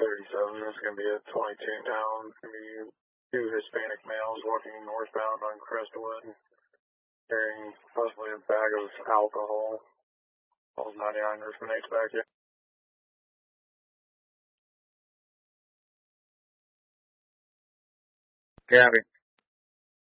37. It's going to be a 22 down. It's going to be two Hispanic males walking northbound on Crestwood, carrying possibly a bag of alcohol. Calls 99, Richmond 8's back here. Copy.